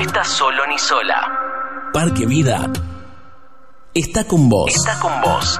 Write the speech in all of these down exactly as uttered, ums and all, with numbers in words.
estás solo ni sola. Parque Vida está con vos. Está con vos.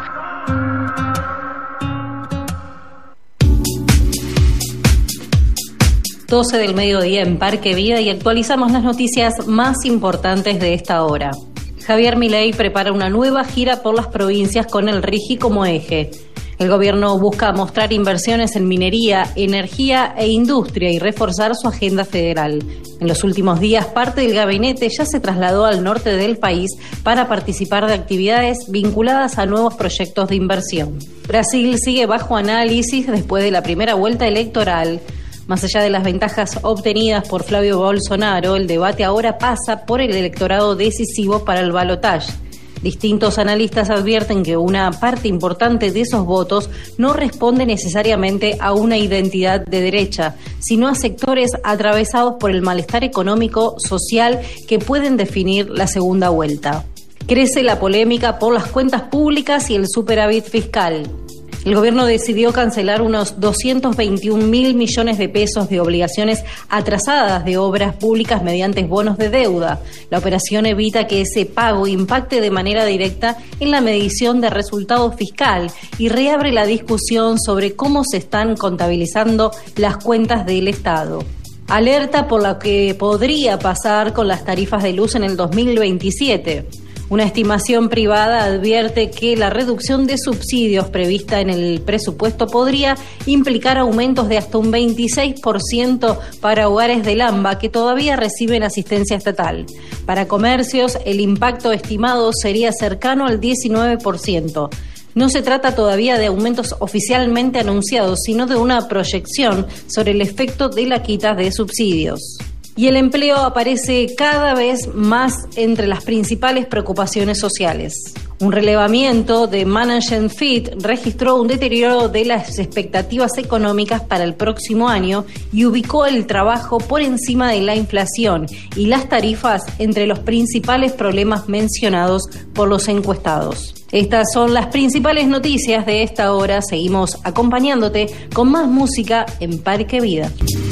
doce del mediodía en Parque Vida y actualizamos las noticias más importantes de esta hora. Javier Milei prepara una nueva gira por las provincias con el RIGI como eje. El gobierno busca mostrar inversiones en minería, energía e industria y reforzar su agenda federal. En los últimos días, parte del gabinete ya se trasladó al norte del país para participar de actividades vinculadas a nuevos proyectos de inversión. Brasil sigue bajo análisis después de la primera vuelta electoral. Más allá de las ventajas obtenidas por Flavio Bolsonaro, el debate ahora pasa por el electorado decisivo para el balotaje. Distintos analistas advierten que una parte importante de esos votos no responde necesariamente a una identidad de derecha, sino a sectores atravesados por el malestar económico, social que pueden definir la segunda vuelta. Crece la polémica por las cuentas públicas y el superávit fiscal. El gobierno decidió cancelar unos doscientos veintiún mil millones de pesos de obligaciones atrasadas de obras públicas mediante bonos de deuda. La operación evita que ese pago impacte de manera directa en la medición de resultado fiscal y reabre la discusión sobre cómo se están contabilizando las cuentas del Estado. Alerta por lo que podría pasar con las tarifas de luz en el dos mil veintisiete. Una estimación privada advierte que la reducción de subsidios prevista en el presupuesto podría implicar aumentos de hasta un veintiséis por ciento para hogares del AMBA que todavía reciben asistencia estatal. Para comercios, el impacto estimado sería cercano al diecinueve por ciento. No se trata todavía de aumentos oficialmente anunciados, sino de una proyección sobre el efecto de la quita de subsidios. Y el empleo aparece cada vez más entre las principales preocupaciones sociales. Un relevamiento de Management Fit registró un deterioro de las expectativas económicas para el próximo año y ubicó el trabajo por encima de la inflación y las tarifas entre los principales problemas mencionados por los encuestados. Estas son las principales noticias de esta hora. Seguimos acompañándote con más música en Parque Vida.